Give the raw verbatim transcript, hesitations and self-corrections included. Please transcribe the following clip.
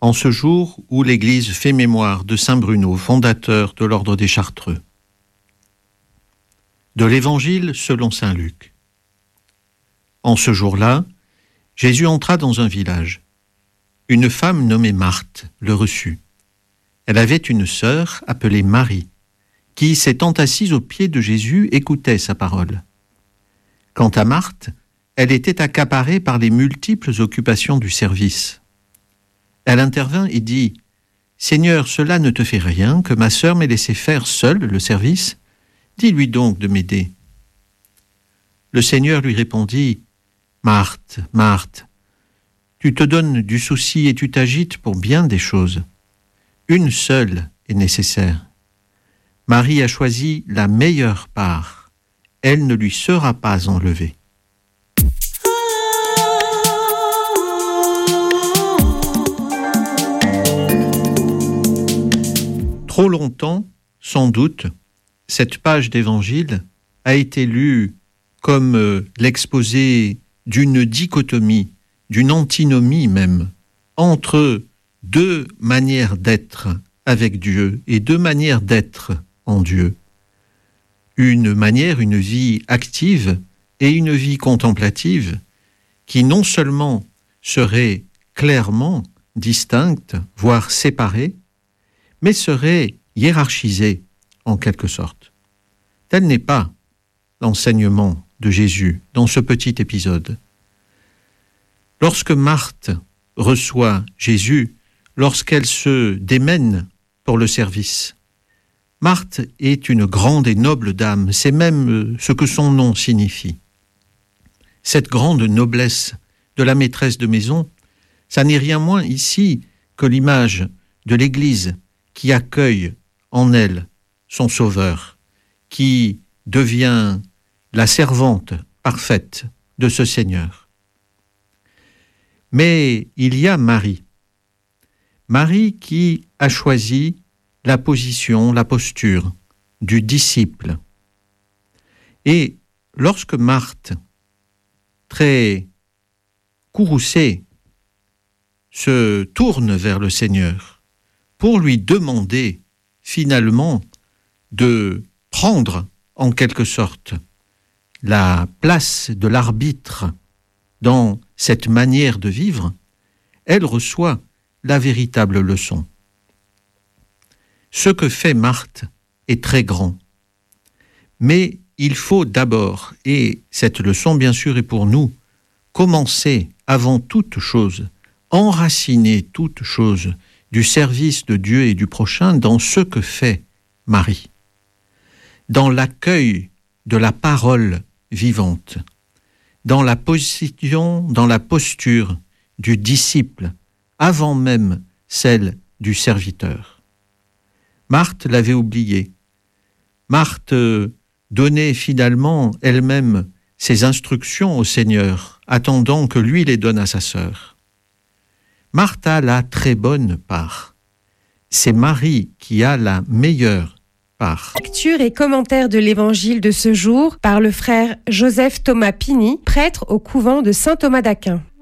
en ce jour où l'Église fait mémoire de saint Bruno, fondateur de l'ordre des Chartreux. De l'Évangile selon saint Luc. En ce jour-là, Jésus entra dans un village. Une femme nommée Marthe le reçut. Elle avait une sœur appelée Marie, qui, s'étant assise aux pieds de Jésus, écoutait sa parole. Quant à Marthe, elle était accaparée par les multiples occupations du service. Elle intervint et dit « Seigneur, cela ne te fait rien que ma sœur m'ait laissé faire seule le service ? Dis-lui donc de m'aider. » Le Seigneur lui répondit « Marthe, Marthe, tu te donnes du souci et tu t'agites pour bien des choses. Une seule est nécessaire. Marie a choisi la meilleure part. Elle ne lui sera pas enlevée. » Trop longtemps, sans doute, cette page d'évangile a été lue comme euh, l'exposé d'une dichotomie, d'une antinomie même, entre deux manières d'être avec Dieu et deux manières d'être en Dieu. Une manière, une vie active et une vie contemplative qui non seulement serait clairement distincte, voire séparée, mais serait hiérarchisée en quelque sorte. Tel n'est pas l'enseignement de Jésus dans ce petit épisode. Lorsque Marthe reçoit Jésus, lorsqu'elle se démène pour le service, Marthe est une grande et noble dame, c'est même ce que son nom signifie. Cette grande noblesse de la maîtresse de maison, ça n'est rien moins ici que l'image de l'Église qui accueille en elle son Sauveur, qui devient la servante parfaite de ce Seigneur. Mais il y a Marie. Marie qui a choisi la position, la posture du disciple. Et lorsque Marthe, très courroucée, se tourne vers le Seigneur pour lui demander finalement de prendre en quelque sorte la place de l'arbitre dans cette manière de vivre, elle reçoit la véritable leçon. Ce que fait Marthe est très grand, mais il faut d'abord, et cette leçon bien sûr est pour nous, commencer avant toute chose, enraciner toute chose du service de Dieu et du prochain dans ce que fait Marie, dans l'accueil de la parole vivante, dans la position, dans la posture du disciple, avant même celle du serviteur. Marthe l'avait oublié. Marthe donnait finalement elle-même ses instructions au Seigneur, attendant que lui les donne à sa sœur. Marthe a la très bonne part. C'est Marie qui a la meilleure part. Lecture et commentaire de l'évangile de ce jour par le frère Joseph Thomas Pini, prêtre au couvent de Saint Thomas d'Aquin.